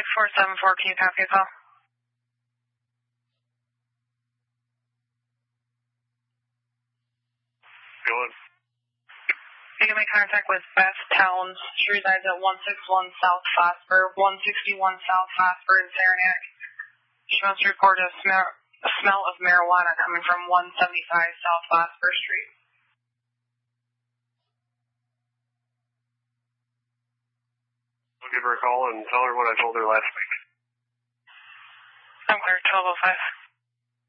6474, can you copy a call? Go on. You can make contact with Beth Towns. She resides at 161 South Phosphor, 161 South Phosphor in Saranac. She must report a smell of marijuana coming from 175 South Phosphor Street. I'll give her a call and tell her what I told her last week. I'm clear, 1205.